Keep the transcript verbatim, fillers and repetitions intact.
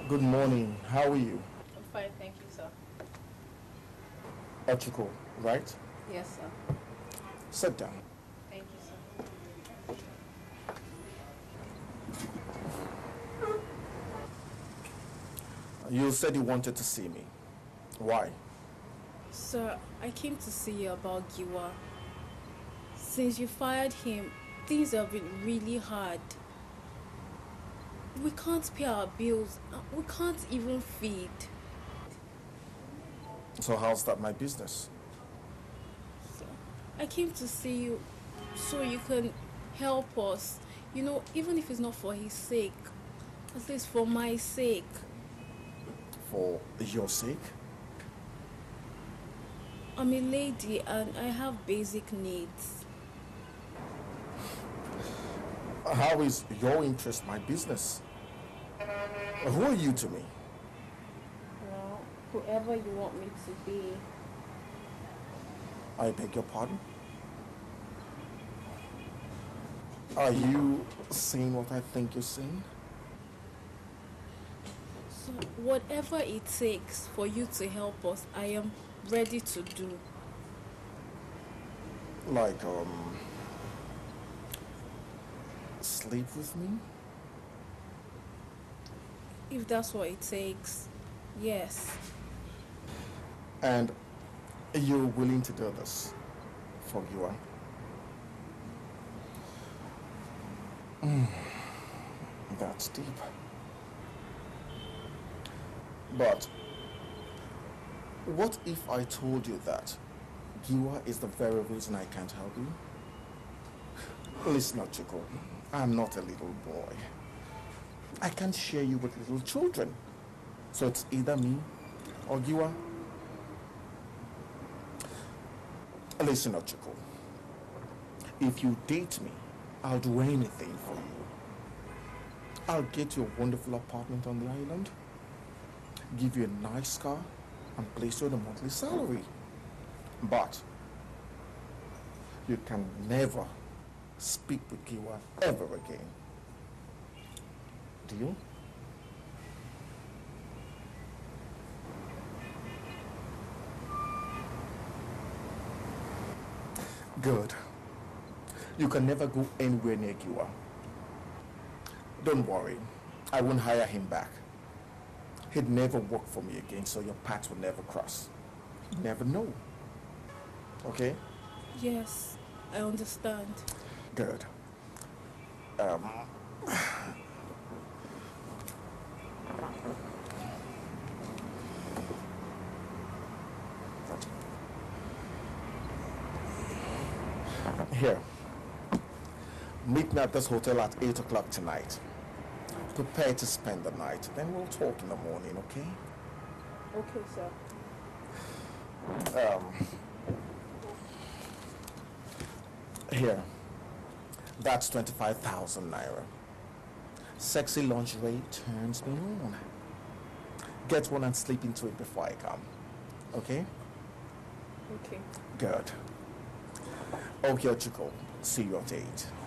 Good morning. How are you? I'm fine, thank you, sir. Ochiko, right? Yes, sir. Sit down. Thank you, sir. You said you wanted to see me. Why? Sir, I came to see you about Giwa. Since you fired him, things have been really hard. We can't pay our bills. We can't even feed. So how's that my business? So I came to see you so you can help us. You know, even if it's not for his sake, at least for my sake. For your sake? I'm a lady and I have basic needs. How is your interest my business? Who are you to me? Well, whoever you want me to be. I beg your pardon? Are you saying what I think you're saying? So whatever it takes for you to help us, I am ready to do. Like, um... sleep with me? If that's what it takes, yes. And you're willing to do this for Giwa? Mm, that's deep. But what if I told you that Giwa is the very reason I can't help you? Listen, Ochiko, I'm not a little boy. I can't share you with little children. So it's either me or Giwa. Listen, Ochiko. If you date me, I'll do anything for you. I'll get you a wonderful apartment on the island, give you a nice car, and place you on a monthly salary. But you can never speak with Giwa ever again. Deal? Good. You can never go anywhere near Giwa. Don't worry, I won't hire him back. He'd never work for me again, so your paths will never cross. You never know. Okay? Yes, I understand. Good. Um... Here. Meet me at this hotel at eight o'clock tonight. Prepare to spend the night. Then we'll talk in the morning, okay? Okay, sir. Um... Here. That's twenty-five thousand naira. Sexy lingerie turns me on. Get one and sleep into it before I come. Okay? Okay. Good. Okay, Ochiko. See you at eight.